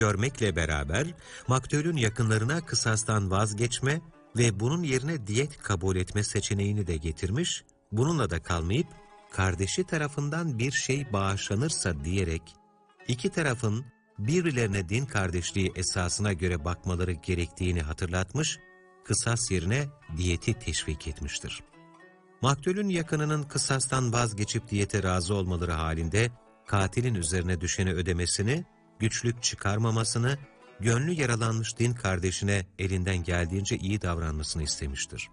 görmekle beraber maktulün yakınlarına kısastan vazgeçme ve bunun yerine diyet kabul etme seçeneğini de getirmiş, bununla da kalmayıp kardeşi tarafından bir şey bağışlanırsa diyerek iki tarafın birbirlerine din kardeşliği esasına göre bakmaları gerektiğini hatırlatmış, kısas yerine diyeti teşvik etmiştir. Maktulün yakınının kısastan vazgeçip diyete razı olmaları halinde katilin üzerine düşeni ödemesini, güçlük çıkarmamasını, gönlü yaralanmış din kardeşine elinden geldiğince iyi davranmasını istemiştir.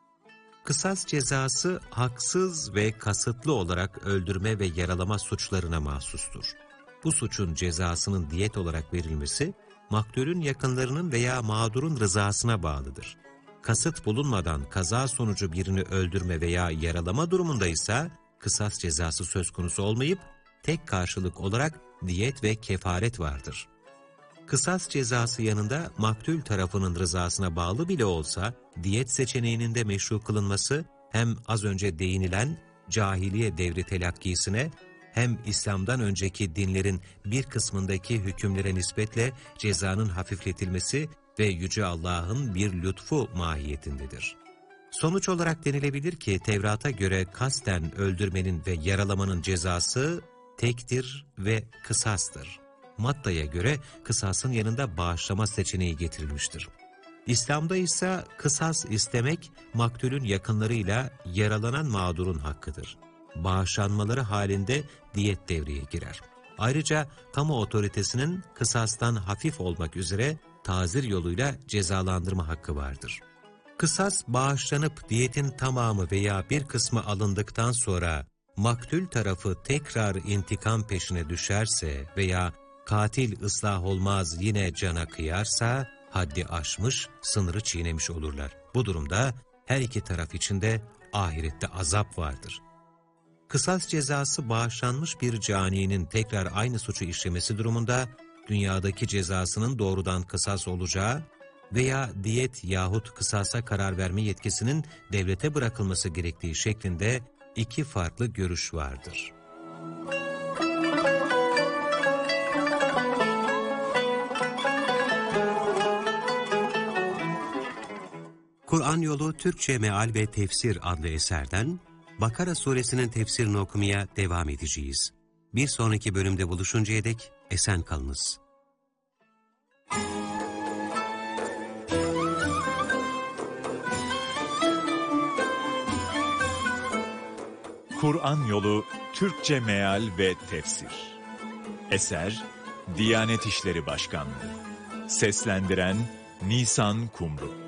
Kısas cezası haksız ve kasıtlı olarak öldürme ve yaralama suçlarına mahsustur. Bu suçun cezasının diyet olarak verilmesi, maktulün yakınlarının veya mağdurun rızasına bağlıdır. Kasıt bulunmadan kaza sonucu birini öldürme veya yaralama durumunda ise kısas cezası söz konusu olmayıp, tek karşılık olarak diyet ve kefaret vardır. Kısas cezası yanında maktul tarafının rızasına bağlı bile olsa, diyet seçeneğinin de meşru kılınması, hem az önce değinilen cahiliye devri telakkisine, hem İslam'dan önceki dinlerin bir kısmındaki hükümlere nispetle cezanın hafifletilmesi ve Yüce Allah'ın bir lütfu mahiyetindedir. Sonuç olarak denilebilir ki Tevrat'a göre kasten öldürmenin ve yaralamanın cezası tektir ve kısastır. Matta'ya göre kısasın yanında bağışlama seçeneği getirilmiştir. İslam'da ise kısas istemek maktulün yakınlarıyla yaralanan mağdurun hakkıdır. Bağışlanmaları halinde diyet devreye girer. Ayrıca kamu otoritesinin kısastan hafif olmak üzere tazir yoluyla cezalandırma hakkı vardır. Kısas bağışlanıp diyetin tamamı veya bir kısmı alındıktan sonra maktul tarafı tekrar intikam peşine düşerse veya katil ıslah olmaz yine cana kıyarsa haddi aşmış, sınırı çiğnemiş olurlar. Bu durumda her iki taraf için de ahirette azap vardır. Kısas cezası bağışlanmış bir caninin tekrar aynı suçu işlemesi durumunda dünyadaki cezasının doğrudan kısas olacağı veya diyet yahut kısasa karar verme yetkisinin devlete bırakılması gerektiği şeklinde iki farklı görüş vardır. Kur'an Yolu Türkçe Meal ve Tefsir adlı eserden Bakara suresinin tefsirini okumaya devam edeceğiz. Bir sonraki bölümde buluşuncaya dek esen kalınız. Kur'an Yolu Türkçe Meal ve Tefsir. Eser Diyanet İşleri Başkanlığı. Seslendiren Nisan Kumru.